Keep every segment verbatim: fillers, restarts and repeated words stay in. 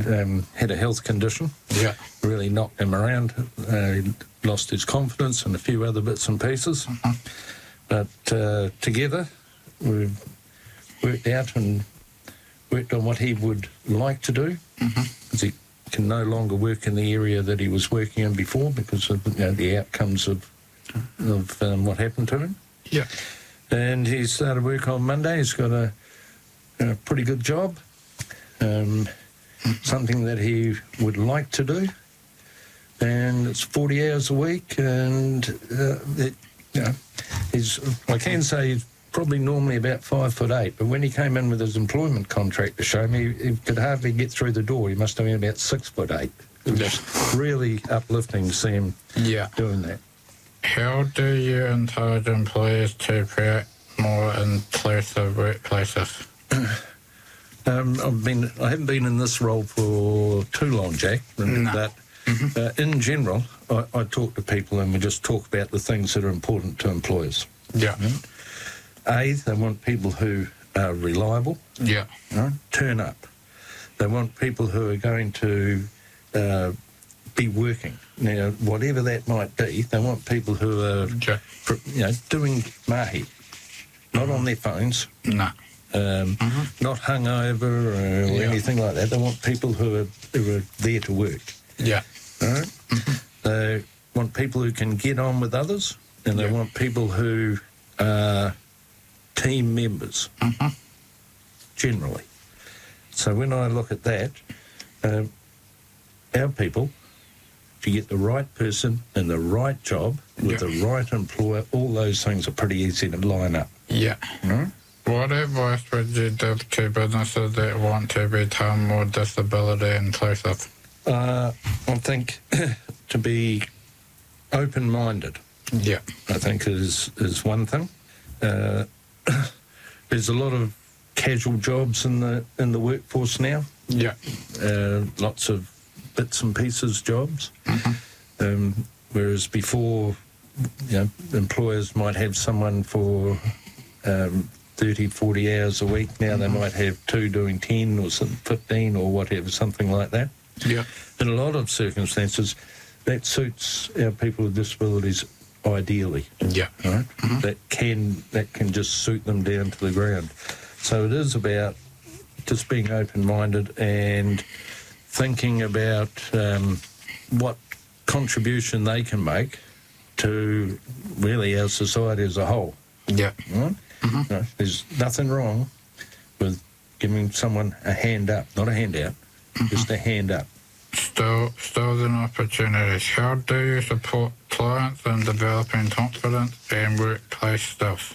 um, had a health condition. Yeah. Really knocked him around. Uh, he lost his confidence and a few other bits and pieces. Mm-hmm. But uh, together, we've worked out and worked on what he would like to do. Mm-hmm. Because he can no longer work in the area that he was working in before because of you know, the outcomes of, of um, what happened to him. Yeah. And he started work on Monday. He's got a, a pretty good job, um, something that he would like to do. And it's forty hours a week, and uh, it, you know, he's, I can say he's probably normally about five foot eight, but when he came in with his employment contract to show me, he, he could hardly get through the door. He must have been about six foot eight. It was really uplifting to see him Yeah. doing that. How do you encourage employees to create more inclusive workplaces? Um, I've been, I haven't been in this role for too long, Jack, No. but uh, in general, I, I talk to people and we just talk about the things that are important to employers. Yeah. A, they want people who are reliable, Yeah. right? Turn up. They want people who are going to uh, be working. Now, whatever that might be, they want people who are, Yeah. you know, doing mahi, not on their phones, No. um, Mhm. not hungover or Yeah. anything like that. They want people who are, who are there to work. Yeah. All right? They want people who can get on with others, and they Yeah. want people who are team members, Mhm. generally. So when I look at that, um, our people, if you get the right person in the right job with Yeah. the right employer, all those things are pretty easy to line up. Yeah. Right? What advice would you give to businesses that want to become more disability inclusive? Uh, I think to be open-minded, Yeah. I think is is one thing. Uh, there's a lot of casual jobs in the in the workforce now. Yeah. Uh, lots of bits and pieces jobs. Um, whereas before, you know, employers might have someone for um, thirty, forty hours a week. Now they might have two doing ten or some fifteen or whatever, something like that. Yeah. In a lot of circumstances, that suits our people with disabilities ideally. Yeah. Right? That can that can just suit them down to the ground. So it is about just being open-minded and thinking about um, what contribution they can make to really our society as a whole. Yeah. Right? You know, there's nothing wrong with giving someone a hand up, not a handout, just a hand up. Still, still an opportunity. How do you support clients in developing confidence and workplace skills?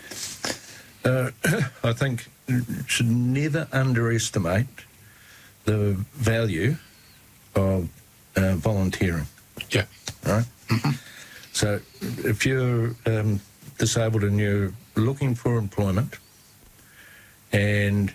Uh, I think you should never underestimate the value of uh, volunteering. Yeah. Right? So if you're um, disabled and you're looking for employment and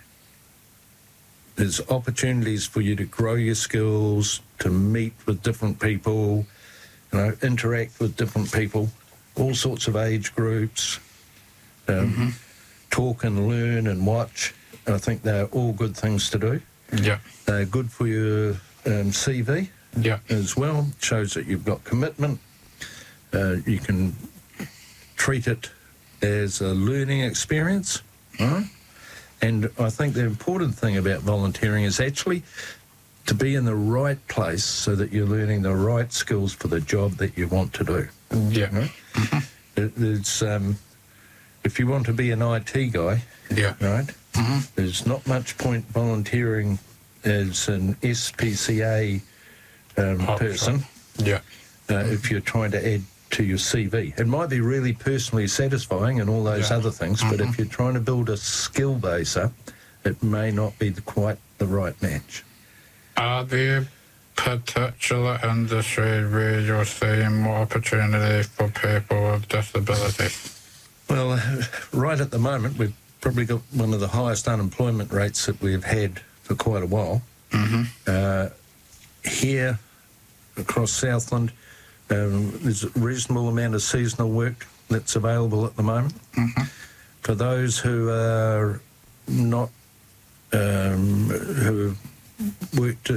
there's opportunities for you to grow your skills, to meet with different people, you know, interact with different people, all sorts of age groups, um, talk and learn and watch. I think they're all good things to do. Yeah. They're good for your um, C V Yeah. as well. Shows that you've got commitment. Uh, you can treat it as a learning experience. Right? And I think the important thing about volunteering is actually to be in the right place so that you're learning the right skills for the job that you want to do. Yeah. Right? It, it's, um, if you want to be an I T guy, Yeah. right, there's not much point volunteering as an S P C A um, Oh, person Yeah. uh, if you're trying to add to your C V. It might be really personally satisfying and all those Yeah. other things, but if you're trying to build a skill base up, it may not be the, quite the right match. Are there particular industries where you're seeing more opportunity for people with disabilities? Well, uh, right at the moment, we've probably got one of the highest unemployment rates that we've had for quite a while. Mm-hmm. Uh, here, across Southland, um, there's a reasonable amount of seasonal work that's available at the moment. Mm-hmm. For those who are not, um, who have worked